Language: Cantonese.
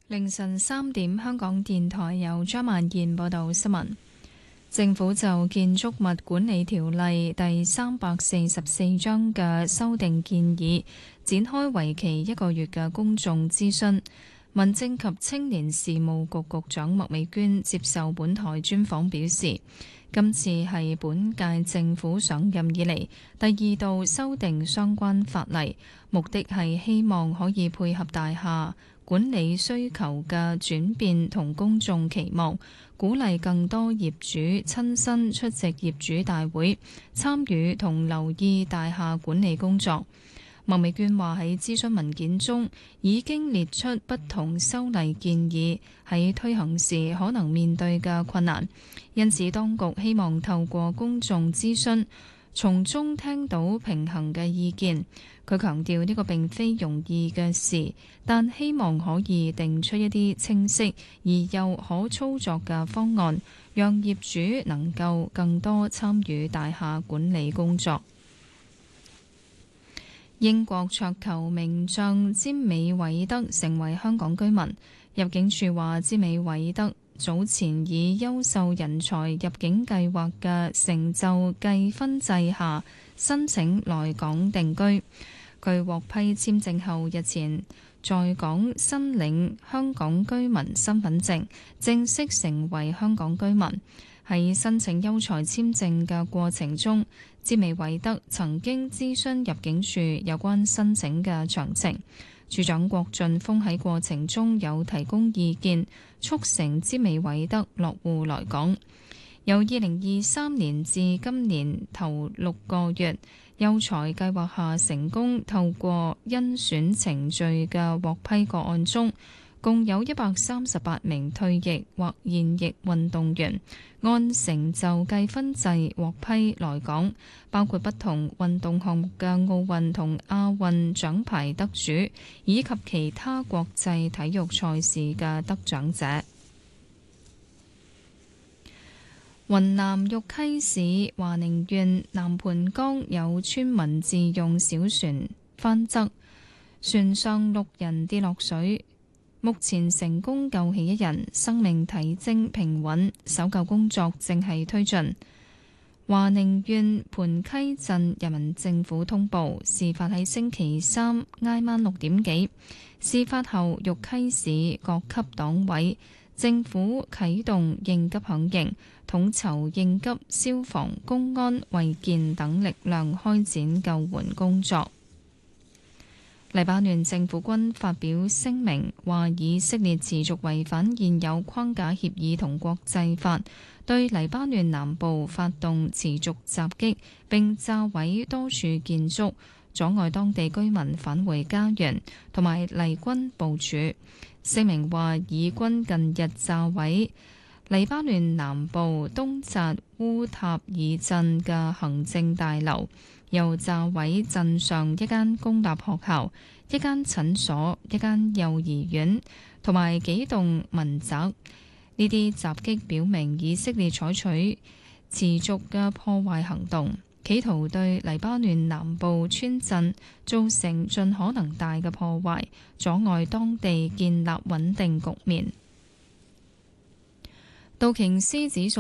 凌晨3點，香港電台由張曼燕報道新聞。政府就建築物管理條例第344章嘅修訂建議，展開為期1個月嘅公眾諮詢。民政及青年事務局局長麥美娟接受本台專訪表示，今次係本屆政府上任以嚟第2度修訂相關法例，目的係希望可以配合大廈管理需求嘅轉變同公眾期望，鼓勵更多業主親身出席業主大會，參與同留意大廈管理工作。麥美娟話喺諮詢文件中已經列出不同修例建議喺推行時可能面對嘅困難，因此當局希望透過公眾諮詢，從中聽到平衡嘅意見。佢強調呢個並非容易嘅事，但希望可以定出一啲清晰而又可操作嘅方案，讓業主能夠更多參與大廈管理工作。英國桌球名將詹美韋德成為香港居民。入境處話，詹美韋德早前以優秀人才入境計劃嘅成就計分制下申請來港定居。佢獲批簽證後，日前在港申領香港居民身份證，正式成為香港居民。喺申請優才簽證嘅過程中，詹美韋德曾經諮詢入境處有關申請嘅詳情。處長郭俊峰喺過程中有提供意見，促成詹美韋德落戶來港。由2023年至今年頭6個月，優才計劃下成功透過甄選程序嘅獲批個案中，共有138名退役或現役運動員按成就計分制獲批來港，包括不同運動項目嘅奧運同亞運獎牌得主，以及其他國際體育賽事嘅得獎者。雲南玉溪市華寧縣南盤江有村民自用小船翻側，船上6人跌落水。目前成功救起1人，生命體徵平穩，搜救工作正係推進。華寧縣盤溪鎮人民政府通報，事發喺星期三挨晚6點幾。事發後，玉溪市各級黨委、政府啟動應急響應，統籌應急、消防、公安、衛健等力量開展救援工作。黎巴嫩政府軍發表聲明，話以色列持續違反現有框架協議同國際法，對黎巴嫩南部發動持續襲擊，並炸毀多處建築，阻礙當地居民返回家園，同埋黎軍部署。聲明話，以軍近日炸毀黎巴嫩南部東扎烏塔爾鎮嘅行政大樓，又炸毀鎮上一間公立學校、一間診所、一間幼兒園同埋幾棟民宅。呢啲襲擊表明以色列採取持續嘅破壞行動，企圖對黎巴嫩南部村鎮造成盡可能大嘅破壞，阻礙當地建立穩定局面。道瓊斯指數